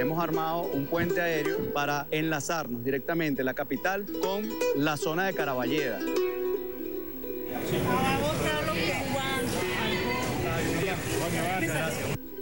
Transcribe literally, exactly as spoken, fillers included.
hemos armado un puente aéreo para enlazarnos directamente la capital con la zona de Caraballeda. Gracias.